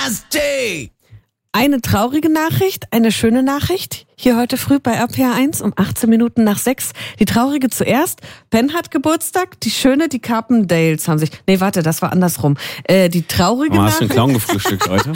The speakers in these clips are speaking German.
Nasty! Eine traurige Nachricht, eine schöne Nachricht. Hier heute früh bei RPR1 um 18:18. Die traurige zuerst. Ben hat Geburtstag, die schöne, die Carpendales haben sich... Nee, warte, das war andersrum. Die traurige Nachricht... Hast du einen Clown gefrühstückt heute?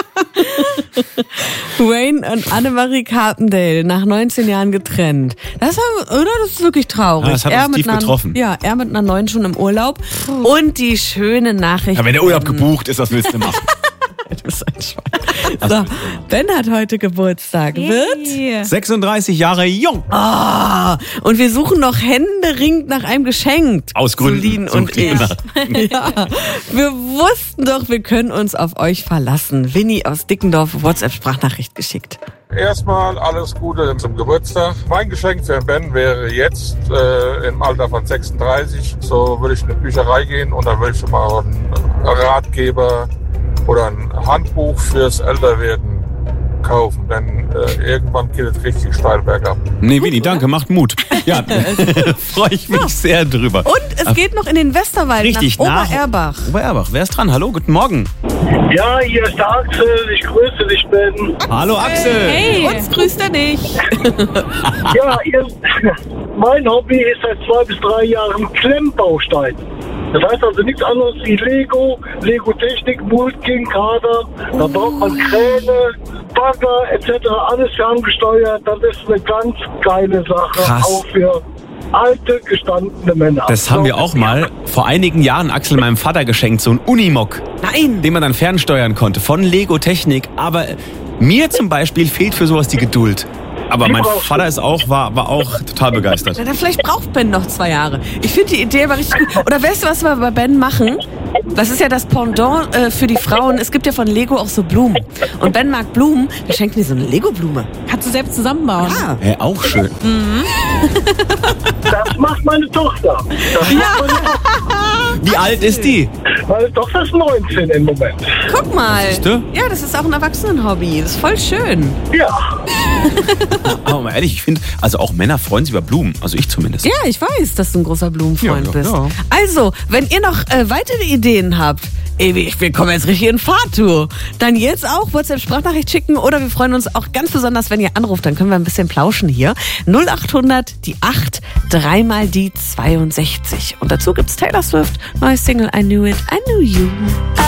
Wayne und Annemarie Carpendale nach 19 Jahren getrennt. Das ist wirklich traurig. Ja, das hat uns tief getroffen. Ja, er mit einer neuen schon im Urlaub. Und die schöne Nachricht... Ja, wenn der Urlaub gebucht ist, was willst du machen? Du bist ein Schwein. So, Ben hat heute Geburtstag. Wird 36 Jahre jung. Und wir suchen noch händeringend nach einem Geschenk. Aus Gründen. Celine und ich. Ja. Wir wussten doch, wir können uns auf euch verlassen. Winnie aus Dickendorf WhatsApp-Sprachnachricht geschickt. Erstmal alles Gute zum Geburtstag. Mein Geschenk für Ben wäre jetzt im Alter von 36. So würde ich in eine Bücherei gehen und dann würde ich mal einen Ratgeber oder ein Handbuch fürs Älterwerden kaufen, denn irgendwann geht es richtig steil bergab. Nee, Winnie, danke, macht Mut. Ja, freue ich mich sehr drüber. Und es geht noch in den Westerwald, richtig, nach Obererbach. Obererbach, wer ist dran? Hallo, guten Morgen. Ja, hier ist der Axel, ich grüße dich, Ben. Hallo Axel. Hey, uns grüßt er nicht. Ja, mein Hobby ist seit 2 bis 3 Jahren Klemmbaustein. Das heißt also nichts anderes wie Lego-Technik, Mulking, Kader. Da braucht man Kräne, Bagger etc. Alles ferngesteuert. Das ist eine ganz geile Sache. Krass. Auch für alte, gestandene Männer. Das haben wir auch mal vor einigen Jahren Axel meinem Vater geschenkt, so ein Unimog. Nein. Den man dann fernsteuern konnte von Lego Technik. Aber mir zum Beispiel fehlt für sowas die Geduld. Aber mein Vater war auch total begeistert. Na, vielleicht braucht Ben noch 2 Jahre. Ich finde die Idee aber richtig gut. Oder weißt du, was wir bei Ben machen? Das ist ja das Pendant für die Frauen. Es gibt ja von Lego auch so Blumen. Und Ben mag Blumen, dann schenkt mir so eine Lego-Blume. Kannst du selbst zusammenbauen. Ja. Auch schön. Das macht meine Tochter. Wie alt ist die? Meine Tochter ist 19 im Moment. Guck mal. Siehst du? Ja, das ist auch ein Erwachsenen-Hobby. Das ist voll schön. Ja. Aber mal ehrlich, ich finde, also auch Männer freuen sich über Blumen. Also ich zumindest. Ja, ich weiß, dass du ein großer Blumenfreund Ja, bist. ja. Also, wenn ihr noch weitere Ideen habt, wir kommen jetzt richtig in Fahrtour, dann jetzt auch WhatsApp-Sprachnachricht schicken oder wir freuen uns auch ganz besonders, wenn ihr anruft, dann können wir ein bisschen plauschen hier. 0800 die 8, 3 mal die 62. Und dazu gibt's Taylor Swift, neues Single I Knew It, I Knew You.